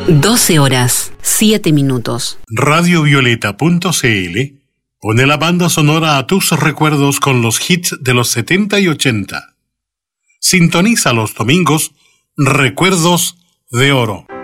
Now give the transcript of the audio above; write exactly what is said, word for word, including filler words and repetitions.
doce horas, siete minutos. radiovioleta punto c l pone la banda sonora a tus recuerdos con los hits de los setenta y ochenta. Sintoniza los domingos Recuerdos de Oro.